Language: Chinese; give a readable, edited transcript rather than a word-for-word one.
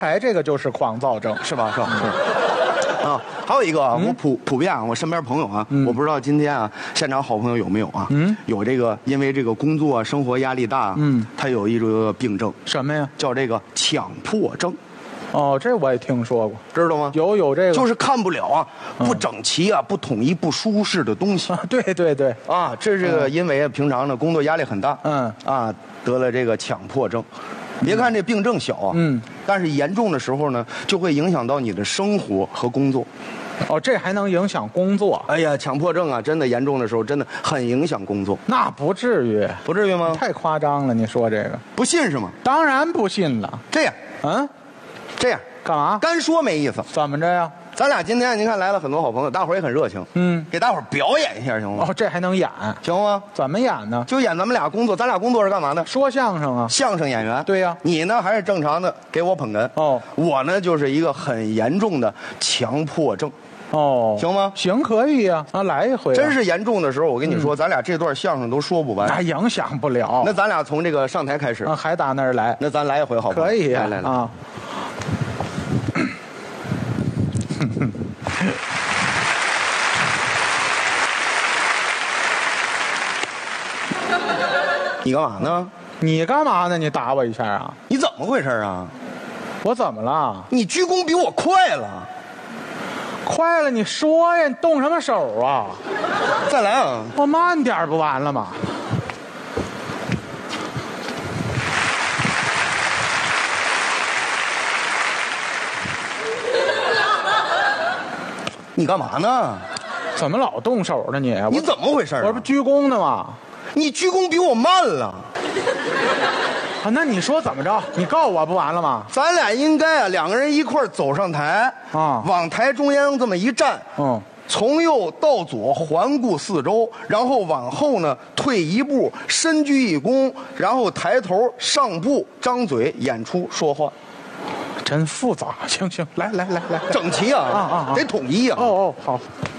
哎，这个就是狂躁症， 是吧？是吧？是。啊，还有一个啊，我普遍啊，我身边朋友啊，我不知道今天啊，现场好朋友有没有啊？有这个，因为这个工作生活压力大，他有一个病症， 什么呀？ 叫这个强迫症。 哦，这我也听说过， 知道吗？ 有这个， 就是看不了啊，不整齐啊，不统一、不舒适的东西。 对对对， 啊，这是个因为平常的工作压力很大，得了这个强迫症。别看这病症小啊，但是严重的时候呢，就会影响到你的生活和工作。 哦，这还能影响工作？ 哎呀，强迫症啊，真的严重的时候，真的很影响工作。 那不至于， 不至于吗？ 太夸张了，你说这个不信是吗？ 当然不信了。 这样，这样干嘛？ 干说没意思。 怎么着呀？ 咱俩今天您看来了很多好朋友，大伙儿也很热情，给大伙儿表演一下行吗？ 哦，这还能演？ 行吗？ 怎么演呢？ 就演咱们俩工作，咱俩工作是干嘛的？ 说相声啊， 相声演员。 对呀， 你呢还是正常的给我捧哏。 哦， 我呢就是一个很严重的强迫症。 哦， 行吗？ 行，可以呀，来一回。 真是严重的时候，我跟你说，咱俩这段相声都说不完， 那影响不了。 那咱俩从这个上台开始， 还打那儿来。 那咱来一回好不好？ 可以来啊。 你干嘛呢？ 你干嘛呢？你打我一下啊？ 你怎么回事啊？ 我怎么了？ 你鞠躬比我快了。 快了，你说呀，你动什么手啊？ 再来啊！ 我慢点不完了吗？ 你干嘛呢？ 怎么老动手呢你？ 你怎么回事啊？ 我不鞠躬呢吗？ 你鞠躬比我慢了。 啊，那你说怎么着？你告我不完了吗？ 咱俩应该两个人一块走上台啊， 往台中央这么一站，从右到左环顾四周，然后往后呢退一步，深鞠一躬，然后抬头上步，张嘴演出说话。 真复杂，行，来， 整齐啊，得统一啊。 哦，好。